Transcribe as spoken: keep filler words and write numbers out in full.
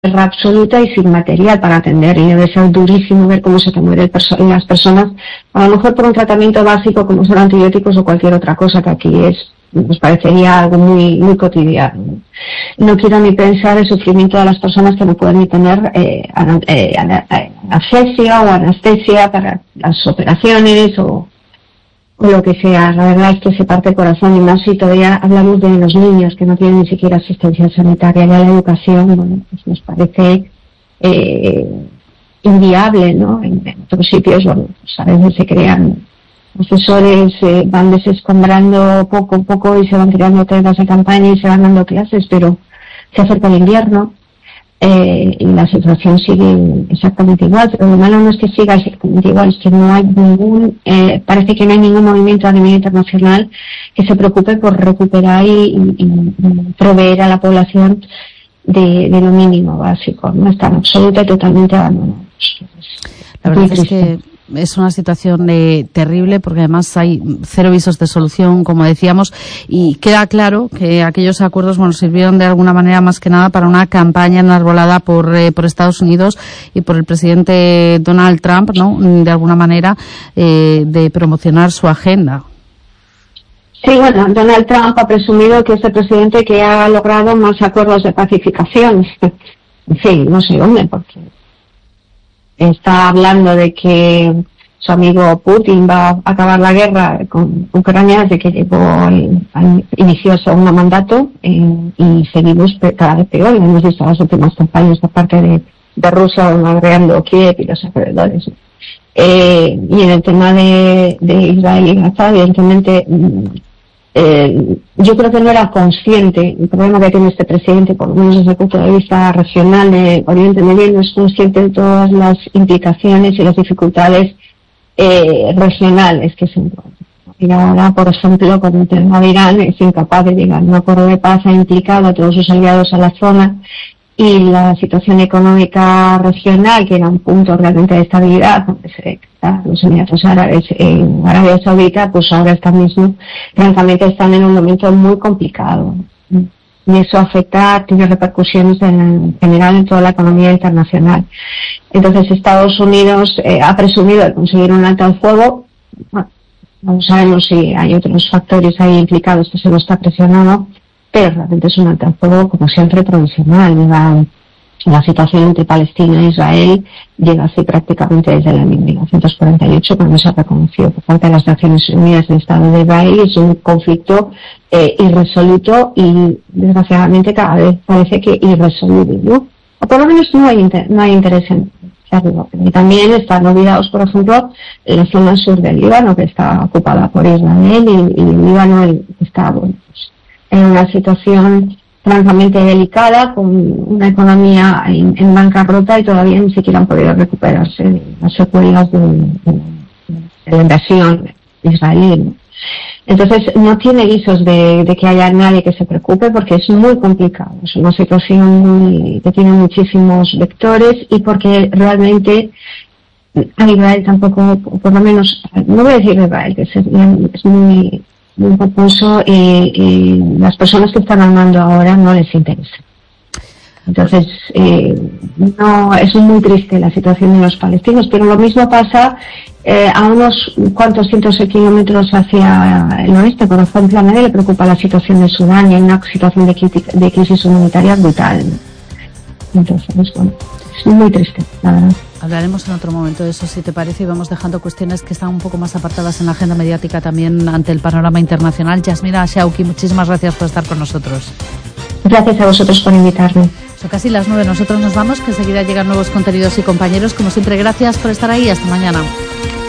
guerra absoluta y sin material para atender, y debe ser durísimo ver cómo se te mueren perso- las personas, a lo mejor por un tratamiento básico como son antibióticos o cualquier otra cosa, que aquí es, nos parecería algo muy muy cotidiano. No quiero ni pensar el sufrimiento de las personas que no pueden ni tener eh, ana- eh, ana- eh, anestesia o anestesia para las operaciones o, o lo que sea. La verdad es que se parte el corazón, y más si todavía hablamos de los niños que no tienen ni siquiera asistencia sanitaria. Ya la educación, bueno, pues nos parece eh, inviable, ¿no? En, en otros sitios, bueno, pues a veces se crean profesores, eh, van desescombrando poco a poco y se van creando temas de campaña y se van dando clases, pero se acerca el invierno eh, y la situación sigue exactamente igual. Pero lo malo no es que siga exactamente igual, es que no hay ningún, eh, parece que no hay ningún movimiento a nivel internacional que se preocupe por recuperar y, y, y proveer a la población de, de lo mínimo básico, ¿no? Están absoluta y totalmente abandonados. La verdad es que es una situación eh, terrible, porque además hay cero visos de solución, como decíamos, y queda claro que aquellos acuerdos, bueno, sirvieron de alguna manera más que nada para una campaña enarbolada por eh, por Estados Unidos y por el presidente Donald Trump, ¿no? De alguna manera eh, de promocionar su agenda. Sí, bueno, Donald Trump ha presumido que es el presidente que ha logrado más acuerdos de pacificación. En fin, no sé dónde, porque está hablando de que su amigo Putin va a acabar la guerra con Ucrania desde que llegó al, al, inició el segundo mandato, eh, y seguimos cada vez peor. Hemos visto las últimas campañas por parte de, de Rusia bombardeando Kiev y los alrededores. Eh, y en el tema de, de Israel y Gaza, evidentemente, eh, yo creo que no era consciente. El problema que tiene este presidente, por lo menos desde el punto de vista regional de Oriente Medio, no es consciente de todas las implicaciones y las dificultades eh, regionales que se encuentran. Y ahora, por ejemplo, con el tema de Irán, es incapaz de llegar a un acuerdo de paz, ha implicado a todos sus aliados a la zona, y la situación económica regional, que era un punto realmente de estabilidad, donde se los Emiratos Árabes en Arabia Saudita, pues ahora está mismo, francamente, están en un momento muy complicado. Y eso afecta, tiene repercusiones en general en toda la economía internacional. Entonces, Estados Unidos eh, ha presumido de conseguir un alto al fuego. Bueno, no sabemos si hay otros factores ahí implicados que se lo está presionando, pero realmente es un alto al fuego, como siempre, provisional. La, la situación entre Palestina e Israel llega así prácticamente desde el año mil novecientos cuarenta y ocho, cuando se ha reconocido por parte de las Naciones Unidas el Estado de Israel. Es un conflicto eh, irresoluto y, desgraciadamente, cada vez parece que irresoluble, ¿no? O por lo menos no hay, inter- no hay interés en hacerlo. Y también están olvidados, por ejemplo, la zona sur del Líbano, que está ocupada por Israel, y, y el Líbano el, está, bueno, pues, en una situación francamente delicada, con una economía en, en bancarrota, y todavía ni siquiera han podido recuperarse de las secuelas de, de, de la invasión israelí. Entonces, no tiene visos de, de que haya nadie que se preocupe, porque es muy complicado. Es una situación muy, que tiene muchísimos vectores, y porque realmente a Israel tampoco, por lo menos, no voy a decir Israel, que es, es muy... muy confuso, y, y las personas que están armando ahora no les interesa. Entonces, eh, no, es muy triste la situación de los palestinos, pero lo mismo pasa eh, a unos cuantos cientos de kilómetros hacia el oeste. Por ejemplo, a nadie le preocupa la situación de Sudán, y hay una situación de, de crisis humanitaria brutal. Entonces, bueno, es muy triste, la verdad. Hablaremos en otro momento de eso, si te parece, y vamos dejando cuestiones que están un poco más apartadas en la agenda mediática también ante el panorama internacional. Yasmina Shauki, muchísimas gracias por estar con nosotros. Gracias a vosotros por invitarme. Son casi las nueve, nosotros nos vamos, que enseguida llegan nuevos contenidos y compañeros. Como siempre, gracias por estar ahí, hasta mañana.